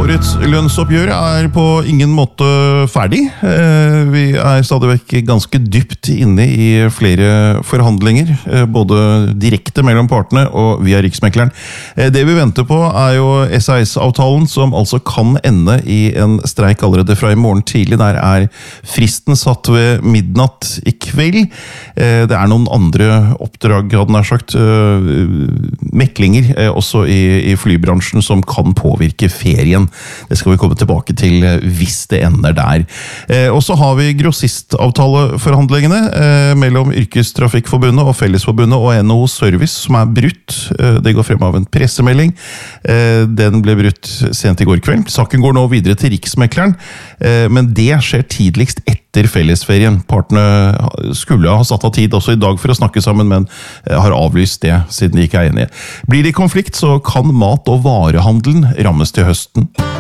Årets lønnsoppgjør på ingen måte ferdig. Vi stadig vekk ganske dypt inne i flere forhandlinger, både direkte mellom partene og via Riksmekleren. Det vi venter på jo SAS-avtalen, som altså kan ende i en streik allerede fra i morgen tidlig. Der fristen satt ved midnatt i kveld. Det noen andre oppdrag, hadde nær sagt, meklinger også i flybransjen som kan påvirke ferien. Det skal vi komme tilbake til hvis det ender der. Og så har vi grossistavtaleforhandlingene mellom Yrkestrafikkforbundet og Fellesforbundet og NHO Service som brutt. Det går frem av en pressemelding. Den ble brutt sent i går kveld. Saken går nå videre til Riksmekleren, men det skjer tidligst etter fellesferien. Partene skulle ha satt av tid også i dag for å snakke sammen, men har avlyst det siden de ikke enige. Blir det konflikt, så kan mat- og varehandelen rammes til høsten.